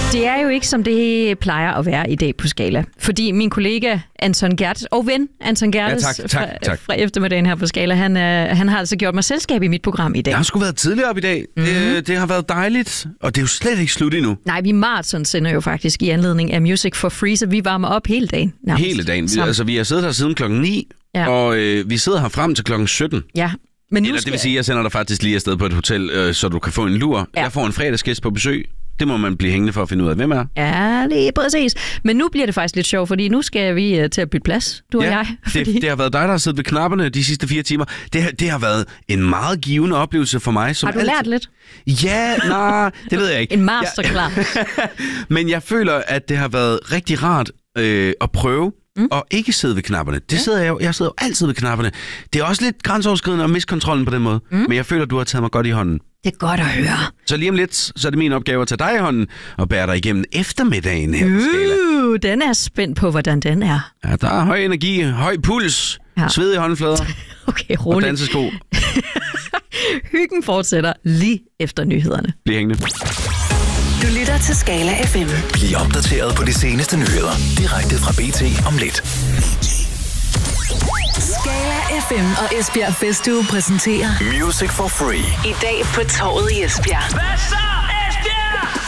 Det er jo ikke, som det plejer at være i dag på Skala. Fordi min kollega Anton Gertes, og ven Anton Gertes tak. fra eftermiddagen her på Skala, han har altså gjort mig selskab i mit program i dag. Jeg har sgu været tidligere op i dag. Det har været dejligt, og det er jo slet ikke slut endnu. Nej, vi maraton sender jo faktisk i anledning af Music for Free, så vi varmer op hele dagen. Nærmest. Hele dagen. Vi har siddet her siden klokken 9, og vi sidder her frem til klokken 17. Ja. Men nu det vil sige, at jeg sender dig faktisk lige afsted på et hotel, så du kan få en lur. Ja. Jeg får en fredagsgæst på besøg. Det må man blive hængende for at finde ud af, hvem er. Ja, det er præcis. Men nu bliver det faktisk lidt sjovt, fordi nu skal vi til at bytte plads, du og jeg. Det har været dig, der har siddet ved knapperne de sidste 4 timer. Det har været en meget givende oplevelse for mig. Har du lært lidt? Ja, det ved jeg ikke. En masterclass. Men jeg føler, at det har været rigtig rart at prøve. Og ikke sidde ved knapperne. Jeg sidder jo altid ved knapperne. Det er også lidt grænseoverskridende at miste kontrollen på den måde. Men jeg føler, at du har taget mig godt i hånden. Det er godt at høre. Så lige om lidt, så er det min opgave at tage dig i hånden og bære dig igennem eftermiddagen her på Skala. Den er spændt på, hvordan den er. Ja, der er høj energi, høj puls, svedige håndflader. Okay, roligt. Og dansesko. Hyggen fortsætter lige efter nyhederne. Bliv hængende. Du lytter til Skala FM. Bliv opdateret på de seneste nyheder direkte fra BT om lidt. Skala FM og Esbjerg Festuge præsenterer Music for Free. I dag på Torvet i Esbjerg. Hvad så, Esbjerg?